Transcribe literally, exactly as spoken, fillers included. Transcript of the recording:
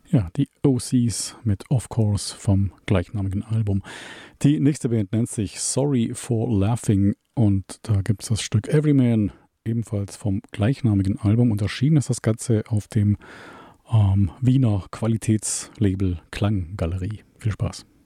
Ja, die O Cs mit Of Course vom gleichnamigen Album. Die nächste Band nennt sich Sorry for Laughing und da gibt es das Stück Everyman, ebenfalls vom gleichnamigen Album. Und erschienen ist das Ganze auf dem ähm, Wiener Qualitätslabel Klanggalerie. Viel Spaß.